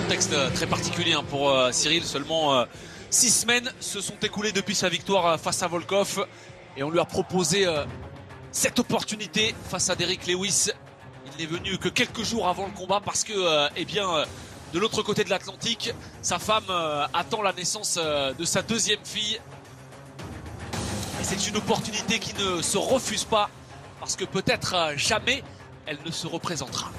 contexte très particulier pour Cyril. Seulement 6 semaines se sont écoulées depuis sa victoire face à Volkov et on lui a proposé cette opportunité face à Derrick Lewis. Il n'est venu que quelques jours avant le combat parce que de l'autre côté de l'Atlantique, sa femme attend la naissance de sa deuxième fille. Et c'est une opportunité qui ne se refuse pas parce que peut-être jamais elle ne se représentera.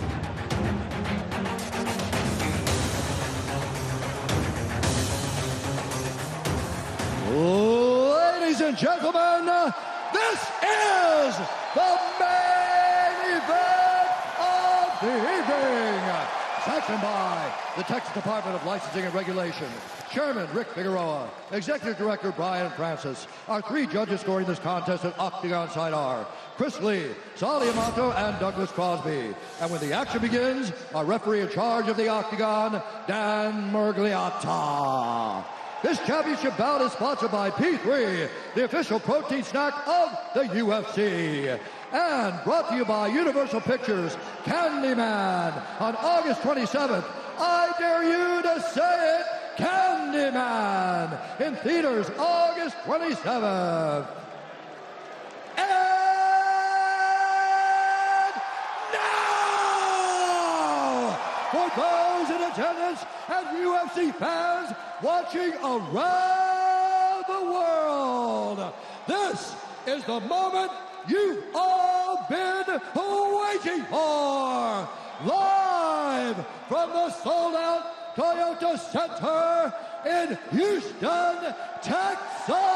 Ladies and gentlemen, this is the main event of the evening. Sanctioned by the Texas Department of Licensing and Regulation. Chairman Rick Figueroa, Executive Director Brian Francis. Our 3 judges scoring this contest at Octagon Side are Chris Lee, Sally Amato, and Douglas Crosby. And when the action begins, our referee in charge of the Octagon, Dan Murgliata. This championship bout is sponsored by P3, the official protein snack of the UFC. And brought to you by Universal Pictures, Candyman, on August 27th. I dare you to say it, Candyman, in theaters August 27th. And now, for those in attendance and UFC fans watching around the world, this is the moment you've all been waiting for. Live from the sold-out Toyota Center in Houston, Texas.